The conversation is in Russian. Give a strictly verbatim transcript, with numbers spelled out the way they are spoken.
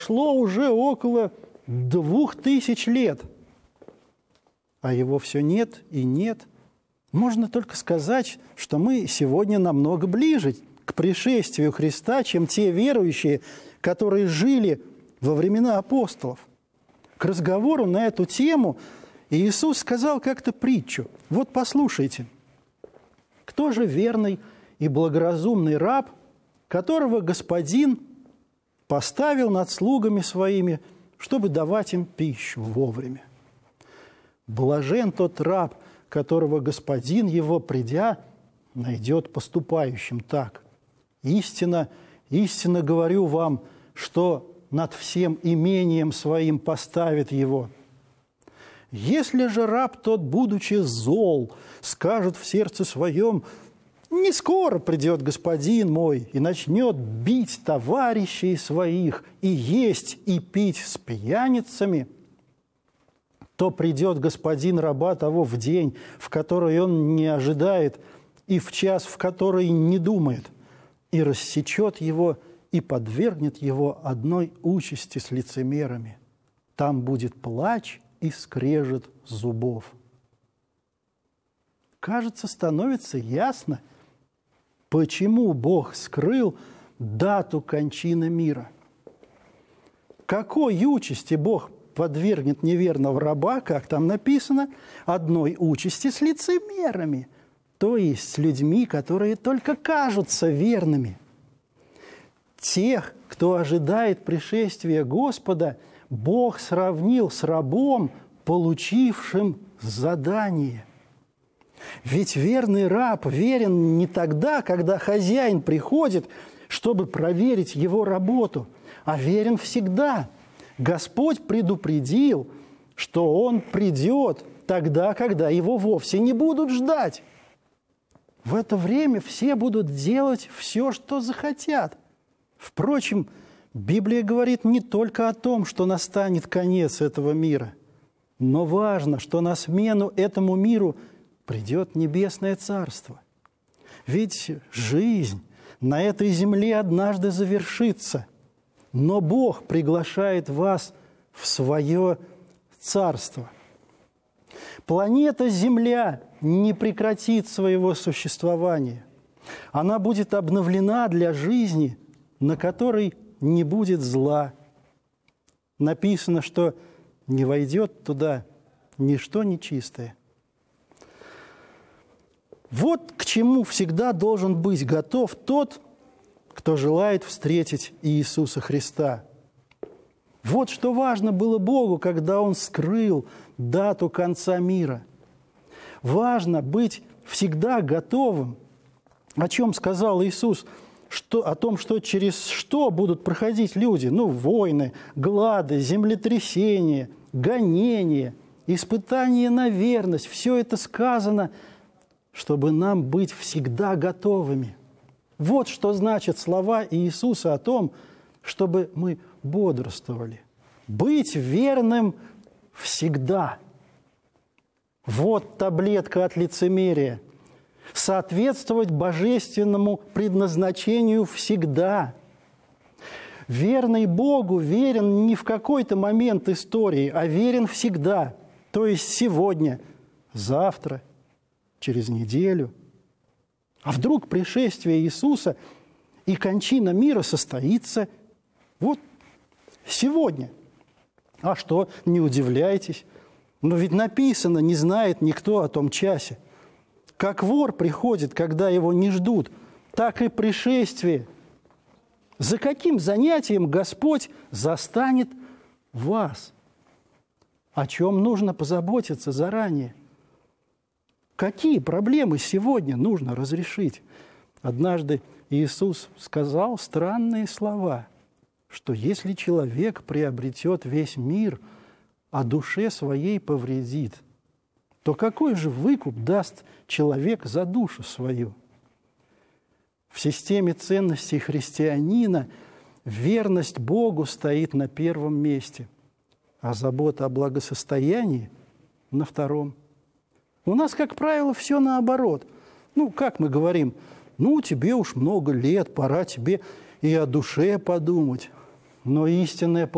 Прошло уже около двух тысяч лет, а его все нет и нет. Можно только сказать, что мы сегодня намного ближе к пришествию Христа, чем те верующие, которые жили во времена апостолов. К разговору на эту тему Иисус сказал как-то притчу. Вот послушайте. «Кто же верный и благоразумный раб, которого господин поставил над слугами своими, чтобы давать им пищу вовремя? Блажен тот раб, которого господин его, придя, найдет поступающим так. Истинно, истинно говорю вам, что над всем имением своим поставит его. Если же раб тот, будучи зол, скажет в сердце своем: не скоро придет господин мой, и начнет бить товарищей своих, и есть, и пить с пьяницами, то придет господин раба того в день, в который он не ожидает, и в час, в который не думает, и рассечет его, и подвергнет его одной участи с лицемерами. Там будет плач и скрежет зубов». Кажется, становится ясно, почему Бог скрыл дату кончины мира. Какой участи Бог подвергнет неверного раба, как там написано, одной участи с лицемерами, то есть с людьми, которые только кажутся верными. Тех, кто ожидает пришествия Господа, Бог сравнил с рабом, получившим задание. Ведь верный раб верен не тогда, когда хозяин приходит, чтобы проверить его работу, а верен всегда. Господь предупредил, что он придет тогда, когда его вовсе не будут ждать. В это время все будут делать все, что захотят. Впрочем, Библия говорит не только о том, что настанет конец этого мира, но важно, что на смену этому миру придет небесное царство. Ведь жизнь на этой земле однажды завершится, но Бог приглашает вас в свое царство. Планета Земля не прекратит своего существования. Она будет обновлена для жизни, на которой не будет зла. Написано, что не войдет туда ничто нечистое. Вот к чему всегда должен быть готов тот, кто желает встретить Иисуса Христа. Вот что важно было Богу, когда Он скрыл дату конца мира. Важно быть всегда готовым, о чем сказал Иисус, что, о том, что через что будут проходить люди. Ну, войны, глады, землетрясения, гонения, испытания на верность. Все это сказано, чтобы нам быть всегда готовыми. Вот что значат слова Иисуса о том, чтобы мы бодрствовали. Быть верным всегда. Вот таблетка от лицемерия. Соответствовать божественному предназначению всегда. Верный Богу верен не в какой-то момент истории, а верен всегда. То есть сегодня, завтра, через неделю. А вдруг пришествие Иисуса и кончина мира состоится вот сегодня? А что, не удивляйтесь? Но ведь написано, не знает никто о том часе. Как вор приходит, когда его не ждут, так и пришествие. За каким занятием Господь застанет вас? О чем нужно позаботиться заранее? Какие проблемы сегодня нужно разрешить? Однажды Иисус сказал странные слова, что если человек приобретет весь мир, а душе своей повредит, то какой же выкуп даст человек за душу свою? В системе ценностей христианина верность Богу стоит на первом месте, а забота о благосостоянии – на втором. У нас, как правило, все наоборот. Ну, как мы говорим, ну, тебе уж много лет, пора тебе и о душе подумать. Но истинное